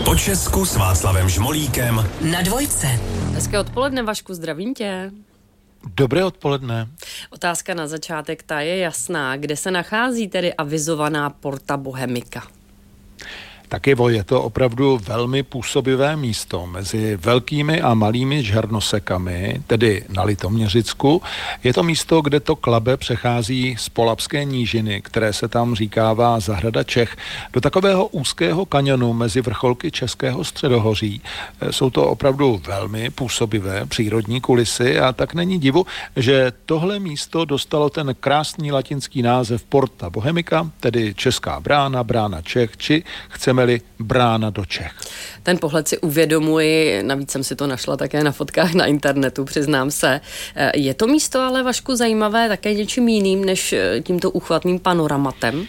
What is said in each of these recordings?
Po Česku s Václavem Žmolíkem na Dvojce. Hezké odpoledne, Vašku, zdravím tě. Dobré odpoledne. Otázka na začátek, ta je jasná. Kde se nachází tedy avizovaná Porta Bohemica? Taky je to opravdu velmi působivé místo mezi velkými a malými žernosekami, tedy na Litoměřicku. Je to místo, kde to Klabe přechází z Polabské nížiny, které se tam říkává zahrada Čech, do takového úzkého kaňonu mezi vrcholky Českého středohoří. Jsou to opravdu velmi působivé přírodní kulisy a tak není divu, že tohle místo dostalo ten krásný latinský název Porta Bohemica, tedy Česká brána, brána Čech, či chceme brána do Čech. Ten pohled si uvědomuji, navíc jsem si to našla také na fotkách na internetu, přiznám se. Je to místo ale, Vašku, zajímavé také něčím jiným než tímto úchvatným panoramatem?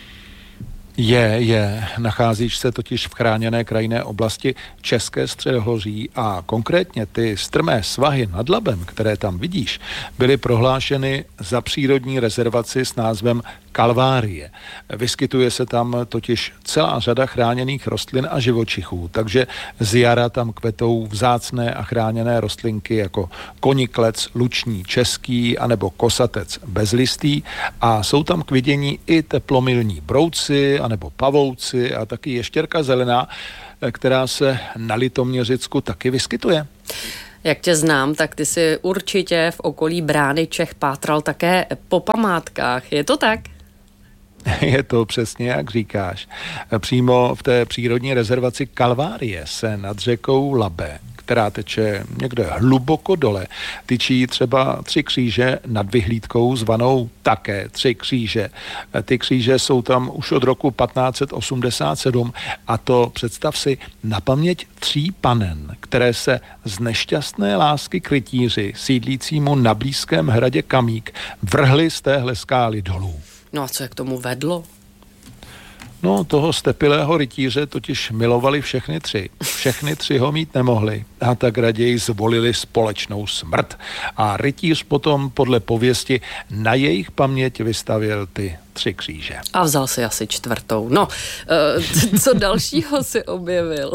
Je. Nacházíš se totiž v chráněné krajinné oblasti České středohoří a konkrétně ty strmé svahy nad Labem, které tam vidíš, byly prohlášeny za přírodní rezervaci s názvem Kalvárie. Vyskytuje se tam totiž celá řada chráněných rostlin a živočichů, takže z jara tam kvetou vzácné a chráněné rostlinky jako koniklec luční český anebo kosatec bezlistý a jsou tam k vidění i teplomilní brouci anebo pavouci a taky ještěrka zelená, která se na Litoměřicku taky vyskytuje. Jak tě znám, tak ty si určitě v okolí brány Čech pátral také po památkách. Je to tak? Je to přesně, jak říkáš. Přímo v té přírodní rezervaci Kalvárie se nad řekou Labe, která teče někde hluboko dole, tyčí třeba 3 kříže nad vyhlídkou zvanou také 3 kříže. Ty kříže jsou tam už od roku 1587 a to, představ si, na paměť 3 panen, které se z nešťastné lásky k rytíři sídlícímu na blízkém hradě Kamík vrhly z téhle skály dolů. No a co je k tomu vedlo? No, toho stepilého rytíře totiž milovali všechny 3. Všechny 3 ho mít nemohli a tak raději zvolili společnou smrt. A rytíř potom podle pověsti na jejich paměť vystavěl ty 3 kříže. A vzal si asi 4. No, co dalšího si objevil?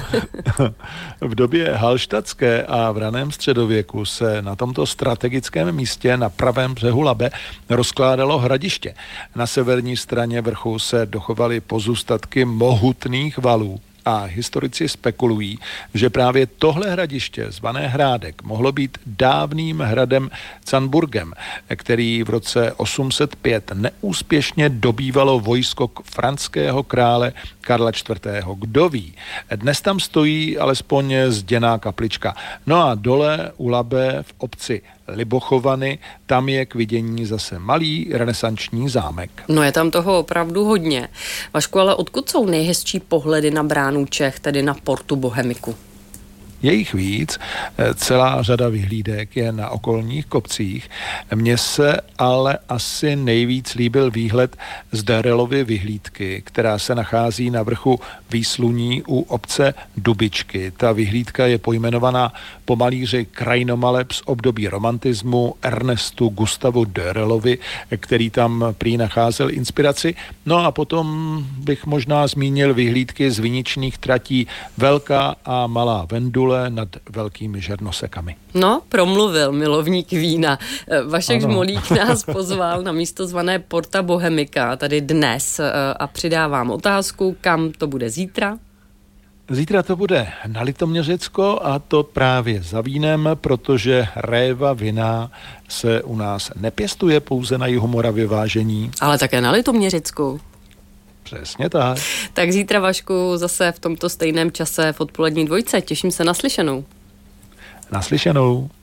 V době halštatské a v raném středověku se na tomto strategickém místě na pravém břehu Labe rozkládalo hradiště. Na severní straně vrchu se dochovaly pozůstatky mohutných valů. A historici spekulují, že právě tohle hradiště, zvané Hrádek, mohlo být dávným hradem Canburgem, který v roce 805 neúspěšně dobývalo vojsko franského krále Karla IV. Kdo ví, dnes tam stojí alespoň zděná kaplička. No a dole u Labe v obci Libochovany, tam je k vidění zase malý renesanční zámek. No je tam toho opravdu hodně. Vašku, ale odkud jsou nejhezčí pohledy na bránu Čech, tedy na Portu Bohemiku? Je jich víc, celá řada vyhlídek je na okolních kopcích. Mně se ale asi nejvíc líbil výhled z Derelovy vyhlídky, která se nachází na vrchu výsluní u obce Dubičky. Ta vyhlídka je pojmenovaná po malíři krajinomaleb z období romantismu Ernestu Gustavu Derelovi, který tam prý nacházel inspiraci. No a potom bych možná zmínil vyhlídky z viničných tratí Velká a Malá Vendule nad velkými žernosekami. No, promluvil milovník vína. Vašek Žmolík nás pozval na místo zvané Porta Bohemica tady dnes a přidávám otázku, kam to bude zítra? Zítra to bude na Litoměřicko a to právě za vínem, protože réva vina se u nás nepěstuje pouze na Jihomoravě, vážení. Ale také na Litoměřicku. Přesně tak. Tak zítra, Vašku, zase v tomto stejném čase v odpolední Dvojce. Těším se na slyšenou. Naslyšenou.